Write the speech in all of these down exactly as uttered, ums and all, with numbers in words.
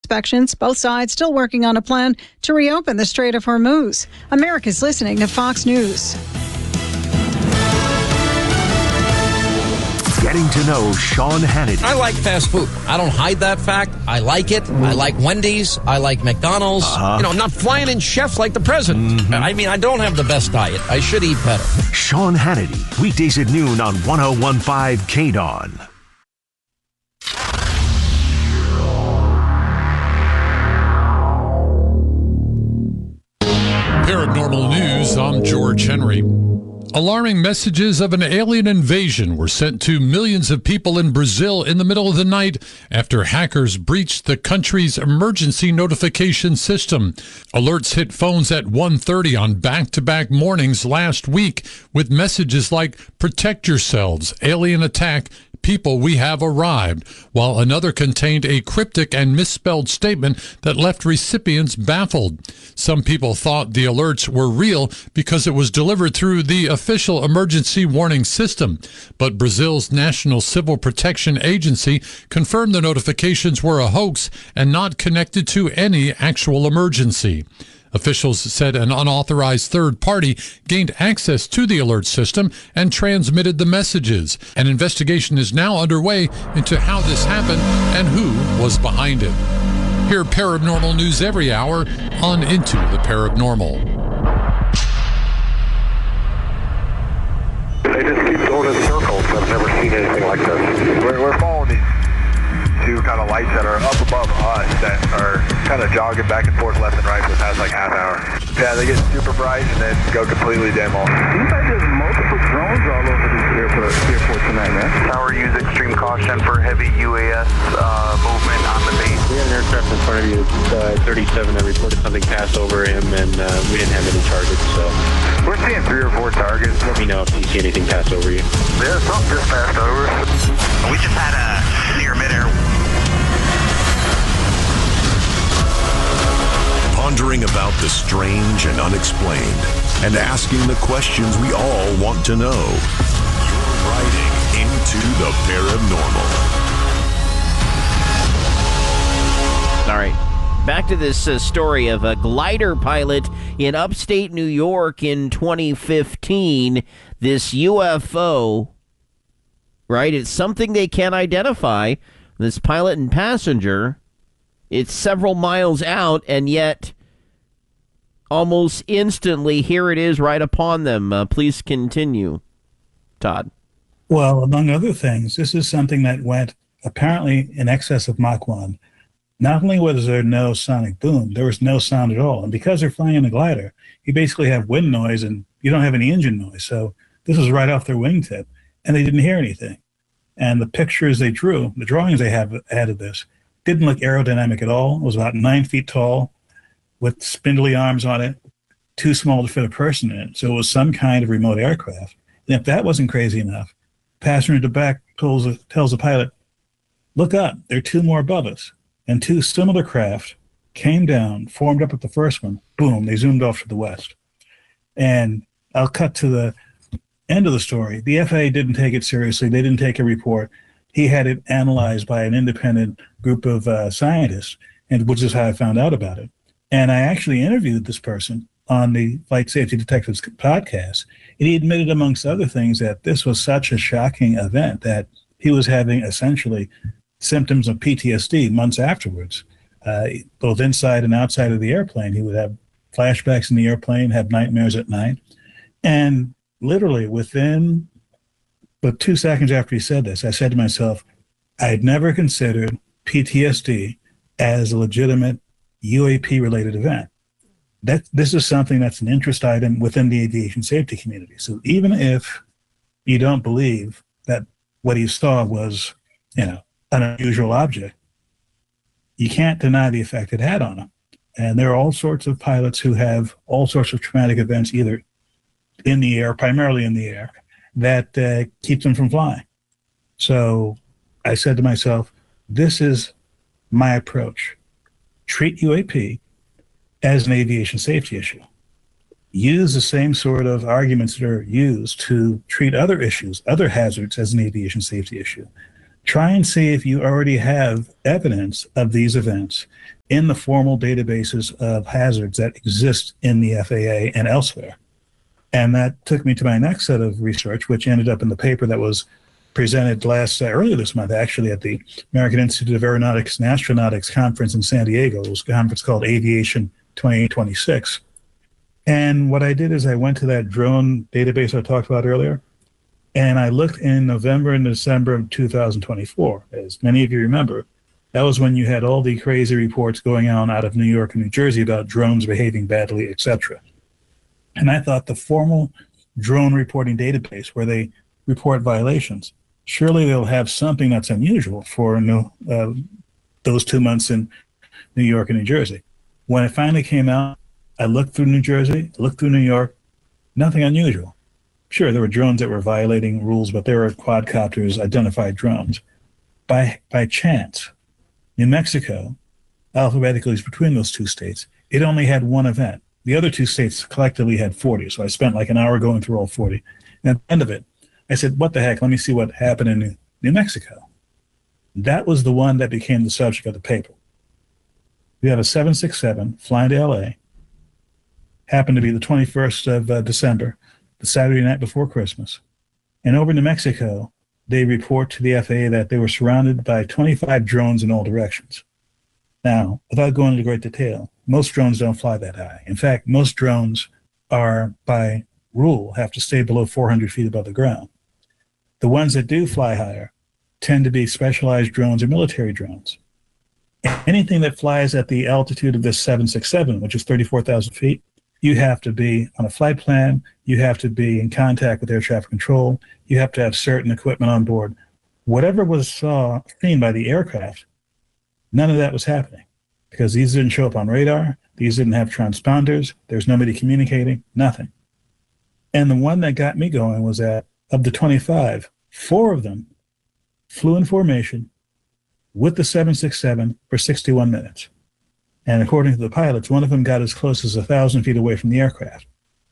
inspections. Both sides still working on a plan to reopen the Strait of Hormuz. America's listening to Fox News. Getting to know Sean Hannity. I like fast food. I don't hide that fact. I like it. I like Wendy's. I like McDonald's. Uh-huh. You know, I'm not flying in chefs like the president. Mm-hmm. I mean, I don't have the best diet. I should eat better. Sean Hannity, weekdays at noon on one oh one point five K D O N. Paranormal News, I'm George Henry. Alarming messages of an alien invasion were sent to millions of people in Brazil in the middle of the night after hackers breached the country's emergency notification system. Alerts hit phones at one thirty on back-to-back mornings last week with messages like, "Protect yourselves, alien attack, people, we have arrived," while another contained a cryptic and misspelled statement that left recipients baffled. Some people thought the alerts were real because it was delivered through the official emergency warning system, but Brazil's National Civil Protection Agency confirmed the notifications were a hoax and not connected to any actual emergency. Officials said an unauthorized third party gained access to the alert system and transmitted the messages. An investigation is now underway into how this happened and who was behind it. Hear paranormal news every hour on Into the Paranormal. They just keep going in circles. I've never seen anything like this. We're, we're following these two kind of lights that are up above us that are kind of jogging back and forth left and right for the past like half hour. Yeah, they get super bright and then go completely dim off. Seems like there's multiple drones all over this airport, airport tonight, man. Tower, use extreme caution for heavy U A S uh, movement on the base. We had an aircraft in front of you, uh, thirty-seven, that reported something passed over him, and uh, we didn't have any targets, so. We're seeing three or four targets. Let me know if you see anything pass over you. Yeah, something just passed over. We just had a near midair. Pondering about the strange and unexplained, and asking the questions we all want to know. You're riding into the paranormal. All right, back to this uh, story of a glider pilot in upstate New York in twenty fifteen. This U F O, right? It's something they can't identify. This pilot and passenger, it's several miles out, and yet almost instantly, here it is right upon them. Uh, please continue, Todd. Well, among other things, this is something that went apparently in excess of Mach one. Not only was there no sonic boom, there was no sound at all. And because they're flying in a glider, you basically have wind noise and you don't have any engine noise. So this was right off their wingtip, and they didn't hear anything. And the pictures they drew, the drawings they have had of this, didn't look aerodynamic at all. It was about nine feet tall with spindly arms on it, too small to fit a person in it. So it was some kind of remote aircraft. And if that wasn't crazy enough, passenger in the back tells, tells the pilot, "Look up, there are two more above us." And two similar craft came down, formed up with the first one. Boom, they zoomed off to the west. And I'll cut to the end of the story. The F A A didn't take it seriously. They didn't take a report. He had it analyzed by an independent group of uh, scientists, and which is how I found out about it. And I actually interviewed this person on the Flight Safety Detectives podcast, and he admitted, amongst other things, that this was such a shocking event that he was having essentially symptoms of P T S D months afterwards, uh, both inside and outside of the airplane. He would have flashbacks in the airplane, have nightmares at night. And literally within but two seconds after he said this, I said to myself, I had never considered P T S D as a legitimate U A P-related event. That this is something that's an interest item within the aviation safety community. So even if you don't believe that what he saw was, you know, an unusual object, you can't deny the effect it had on him. And there are all sorts of pilots who have all sorts of traumatic events, either in the air, primarily in the air, that uh, keep them from flying. So I said to myself, this is my approach. Treat U A P as an aviation safety issue. Use the same sort of arguments that are used to treat other issues, other hazards, as an aviation safety issue. Try and see if you already have evidence of these events in the formal databases of hazards that exist in the F A A and elsewhere. And that took me to my next set of research, which ended up in the paper that was presented last uh, earlier this month, actually, at the American Institute of Aeronautics and Astronautics conference in San Diego. It was a conference called Aviation twenty twenty-six. And what I did is I went to that drone database I talked about earlier, and I looked in November and December of two thousand twenty-four. As many of you remember, that was when you had all the crazy reports going on out of New York and New Jersey about drones behaving badly, et cetera. And I thought the formal drone reporting database where they report violations, surely they'll have something that's unusual for no, uh, those two months in New York and New Jersey. When it finally came out, I looked through New Jersey, looked through New York, nothing unusual. Sure, there were drones that were violating rules, but there were quadcopters, identified drones. By, by chance, New Mexico, alphabetically between those two states, it only had one event. The other two states collectively had forty, so I spent like an hour going through all forty. And at the end of it, I said, what the heck, let me see what happened in New, New Mexico. That was the one that became the subject of the paper. We had a seven six seven flying to L A, happened to be the twenty-first of uh, December, the Saturday night before Christmas. And over in New Mexico, they report to the F A A that they were surrounded by twenty-five drones in all directions. Now, without going into great detail, most drones don't fly that high. In fact, most drones are, by rule, have to stay below four hundred feet above the ground. The ones that do fly higher tend to be specialized drones or military drones. Anything that flies at the altitude of this seven six seven, which is thirty-four thousand feet, you have to be on a flight plan, you have to be in contact with air traffic control, you have to have certain equipment on board. Whatever was saw, seen by the aircraft, none of that was happening because these didn't show up on radar, these didn't have transponders, there's nobody communicating, nothing. And the one that got me going was that of the twenty-five, four of them flew in formation with the seven six seven for sixty-one minutes. And according to the pilots, one of them got as close as one thousand feet away from the aircraft.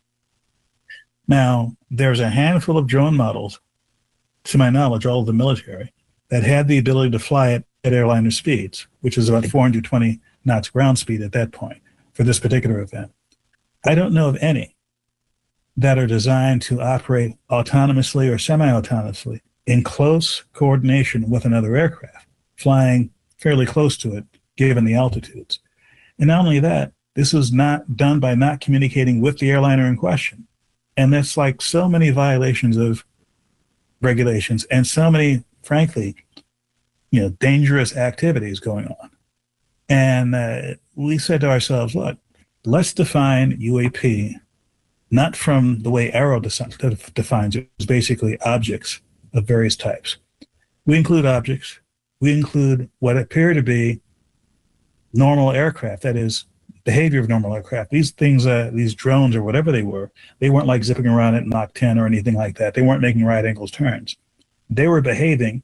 Now, there's a handful of drone models, to my knowledge, all of the military, that had the ability to fly it at airliner speeds, which is about four hundred twenty knots ground speed at that point for this particular event. I don't know of any that are designed to operate autonomously or semi-autonomously in close coordination with another aircraft, flying fairly close to it, given the altitudes. And not only that, this was not done by not communicating with the airliner in question. And that's like so many violations of regulations and so many, frankly, you know, dangerous activities going on. And uh, we said to ourselves, look, let's define U A P not from the way Aero defines it, it's basically objects of various types. We include objects. We include what appear to be normal aircraft, that is, behavior of normal aircraft. These things, uh, these drones or whatever they were, they weren't like zipping around at Mach ten or anything like that. They weren't making right angles turns. They were behaving,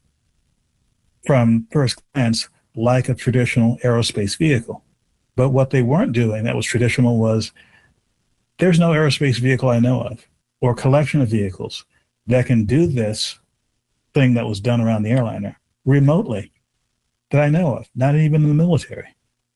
from first glance, like a traditional aerospace vehicle. But what they weren't doing that was traditional was, there's no aerospace vehicle I know of, or collection of vehicles, that can do this thing that was done around the airliner remotely that I know of, not even in the military.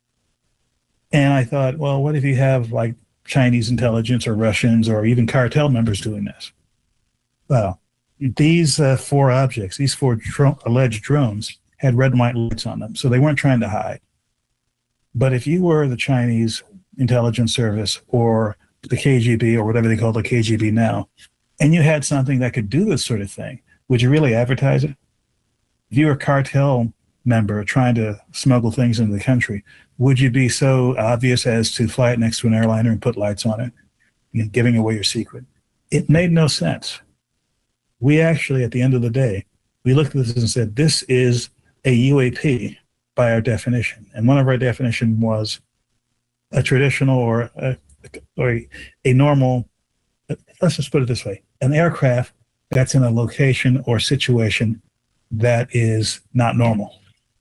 And I thought, well, what if you have like Chinese intelligence or Russians or even cartel members doing this? Well, these uh, four objects, these four dro- alleged drones had red and white lights on them, so they weren't trying to hide. But if you were the Chinese intelligence service or the K G B or whatever they call the K G B now, and you had something that could do this sort of thing, would you really advertise it? If you were a cartel member trying to smuggle things into the country, would you be so obvious as to fly it next to an airliner and put lights on it, you know, giving away your secret? It made no sense. We actually, at the end of the day, we looked at this and said, this is a U A P by our definition. And one of our definition was a traditional or a, or a, a normal, let's just put it this way, an aircraft that's in a location or situation that is not normal.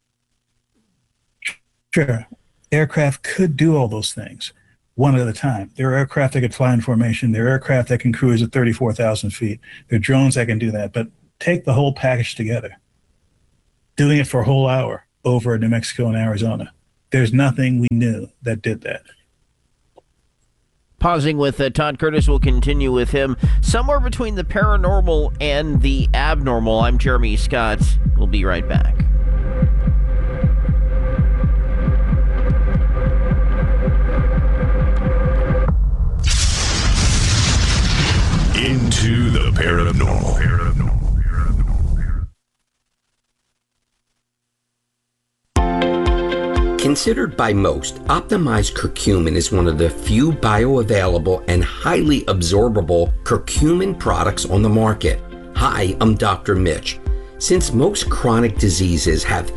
Sure, aircraft could do all those things one at a time. There are aircraft that could fly in formation. There are aircraft that can cruise at thirty-four thousand feet. There are drones that can do that. But take the whole package together. doing it for a whole hour over New Mexico and Arizona. There's nothing we knew that did that. Pausing with uh, Todd Curtis, we'll continue with him. Somewhere between the paranormal and the abnormal, I'm Jeremy Scott. We'll be right back. Into the paranormal. Considered by most, optimized curcumin is one of the few bioavailable and highly absorbable curcumin products on the market. Hi, I'm Doctor Mitch. Since most chronic diseases have